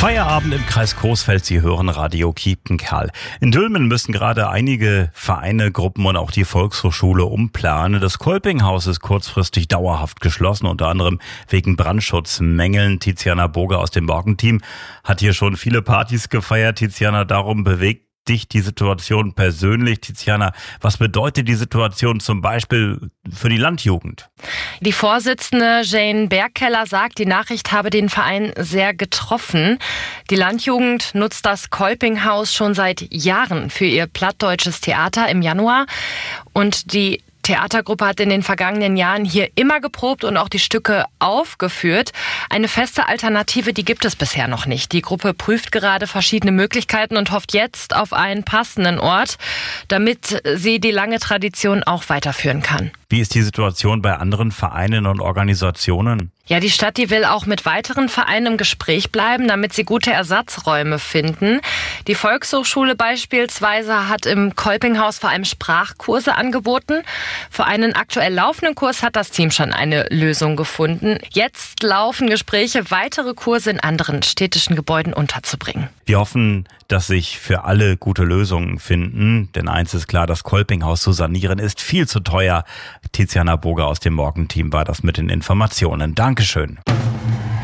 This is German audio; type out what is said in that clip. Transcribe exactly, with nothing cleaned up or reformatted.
Feierabend im Kreis Coesfeld, Sie hören Radio Kiepenkerl. In Dülmen müssen gerade einige Vereine, Gruppen und auch die Volkshochschule umplanen. Das Kolpinghaus ist kurzfristig dauerhaft geschlossen, unter anderem wegen Brandschutzmängeln. Tiziana Burger aus dem Morgenteam hat hier schon viele Partys gefeiert. Tiziana, darum bewegt dich die Situation persönlich. Tiziana, was bedeutet die Situation zum Beispiel für die Landjugend? Die Vorsitzende Jane Bergkeller sagt, die Nachricht habe den Verein sehr getroffen. Die Landjugend nutzt das Kolpinghaus schon seit Jahren für ihr plattdeutsches Theater im Januar. Und die Theatergruppe hat in den vergangenen Jahren hier immer geprobt und auch die Stücke aufgeführt. Eine feste Alternative, die gibt es bisher noch nicht. Die Gruppe prüft gerade verschiedene Möglichkeiten und hofft jetzt auf einen passenden Ort, damit sie die lange Tradition auch weiterführen kann. Wie ist die Situation bei anderen Vereinen und Organisationen? Ja, die Stadt, die will auch mit weiteren Vereinen im Gespräch bleiben, damit sie gute Ersatzräume finden. Die Volkshochschule beispielsweise hat im Kolpinghaus vor allem Sprachkurse angeboten. Für einen aktuell laufenden Kurs hat das Team schon eine Lösung gefunden. Jetzt laufen Gespräche, weitere Kurse in anderen städtischen Gebäuden unterzubringen. Wir hoffen, dass sich für alle gute Lösungen finden. Denn eins ist klar, das Kolpinghaus zu sanieren ist viel zu teuer. Tiziana Burger aus dem Morgenteam war das mit den Informationen. Dankeschön.